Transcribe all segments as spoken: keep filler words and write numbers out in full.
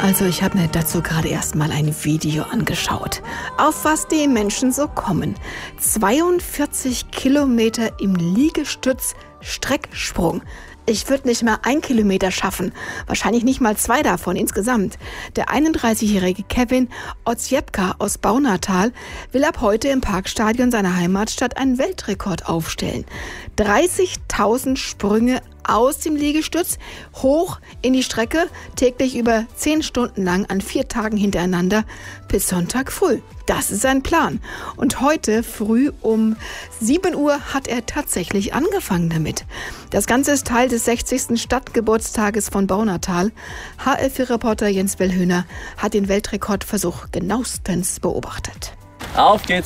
Also ich habe mir dazu gerade erst mal ein Video angeschaut, auf was die Menschen so kommen. zweiundvierzig Kilometer im Liegestütz Strecksprung. Ich würde nicht mal ein Kilometer schaffen, wahrscheinlich nicht mal zwei davon insgesamt. Der einunddreißigjährige Kevin Otsiepka aus Baunatal will ab heute im Parkstadion seiner Heimatstadt einen Weltrekord aufstellen. dreißigtausend Sprünge aus dem Liegestütz, hoch in die Strecke, täglich über zehn Stunden lang an vier Tagen hintereinander bis Sonntag früh. Das ist sein Plan. Und heute früh um sieben Uhr hat er tatsächlich angefangen damit. Das Ganze ist Teil des sechzigsten Stadtgeburtstages von Baunatal. H L vier Reporter Jens Wellhöhner hat den Weltrekordversuch genauestens beobachtet. Auf geht's!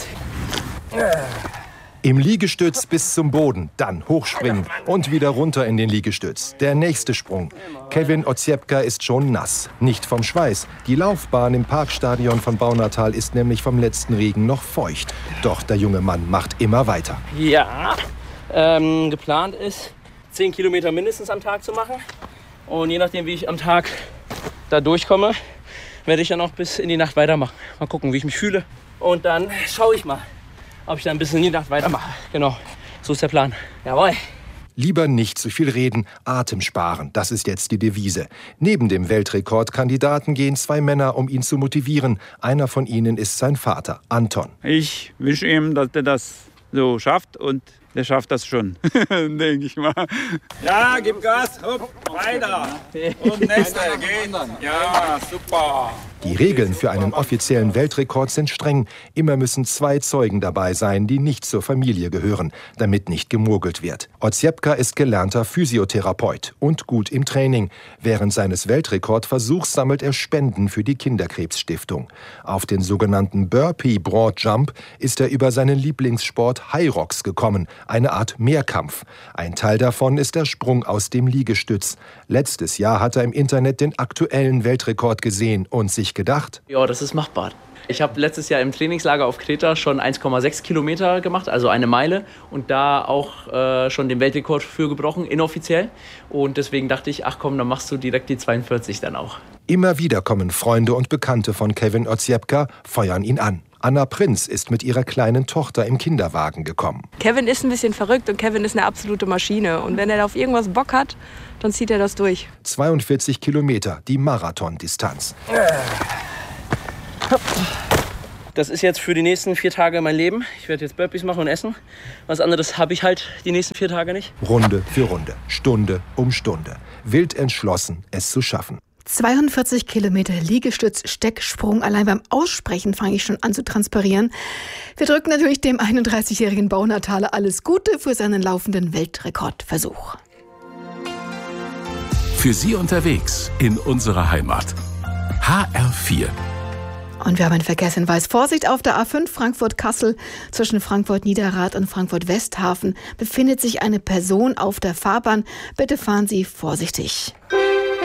Im Liegestütz bis zum Boden, dann hochspringen und wieder runter in den Liegestütz. Der nächste Sprung. Kevin Otsiepka ist schon nass, nicht vom Schweiß. Die Laufbahn im Parkstadion von Baunatal ist nämlich vom letzten Regen noch feucht. Doch der junge Mann macht immer weiter. Ja, ähm, geplant ist, zehn Kilometer mindestens am Tag zu machen. Und je nachdem, wie ich am Tag da durchkomme, werde ich dann auch bis in die Nacht weitermachen. Mal gucken, wie ich mich fühle. Und dann schaue ich mal, ob ich dann ein bisschen in die Nacht weitermache. Genau, so ist der Plan. Jawohl. Lieber nicht zu viel reden, Atem sparen, das ist jetzt die Devise. Neben dem Weltrekordkandidaten gehen zwei Männer, um ihn zu motivieren. Einer von ihnen ist sein Vater, Anton. Ich wünsche ihm, dass er das so schafft und der schafft das schon, denke ich mal. Ja, gib Gas, hopp, weiter. Und nächste, gehen. Ja, super. Die Regeln für einen offiziellen Weltrekord sind streng. Immer müssen zwei Zeugen dabei sein, die nicht zur Familie gehören, damit nicht gemogelt wird. Otsiepka ist gelernter Physiotherapeut und gut im Training. Während seines Weltrekordversuchs sammelt er Spenden für die Kinderkrebsstiftung. Auf den sogenannten Burpee Broad Jump ist er über seinen Lieblingssport High Rocks gekommen, eine Art Mehrkampf. Ein Teil davon ist der Sprung aus dem Liegestütz. Letztes Jahr hat er im Internet den aktuellen Weltrekord gesehen und sich gedacht: Ja, das ist machbar. Ich habe letztes Jahr im Trainingslager auf Kreta schon eins Komma sechs Kilometer gemacht, also eine Meile. Und da auch äh, schon den Weltrekord für gebrochen, inoffiziell. Und deswegen dachte ich, ach komm, dann machst du direkt die zweiundvierzig dann auch. Immer wieder kommen Freunde und Bekannte von Kevin Otsiepka, feuern ihn an. Anna Prinz ist mit ihrer kleinen Tochter im Kinderwagen gekommen. Kevin ist ein bisschen verrückt und Kevin ist eine absolute Maschine. Und wenn er auf irgendwas Bock hat, dann zieht er das durch. zweiundvierzig Kilometer, die Marathondistanz. Das ist jetzt für die nächsten vier Tage mein Leben. Ich werde jetzt Burpees machen und essen. Was anderes habe ich halt die nächsten vier Tage nicht. Runde für Runde, Stunde um Stunde. Wild entschlossen, es zu schaffen. zweiundvierzig Kilometer Liegestütz, Stecksprung. Allein beim Aussprechen fange ich schon an zu transpirieren. Wir drücken natürlich dem einunddreißigjährigen Baunataler alles Gute für seinen laufenden Weltrekordversuch. Für Sie unterwegs in unserer Heimat. H R vier. Und wir haben einen Verkehrshinweis. Vorsicht auf der A fünf Frankfurt-Kassel. Zwischen Frankfurt-Niederrad und Frankfurt-Westhafen befindet sich eine Person auf der Fahrbahn. Bitte fahren Sie vorsichtig.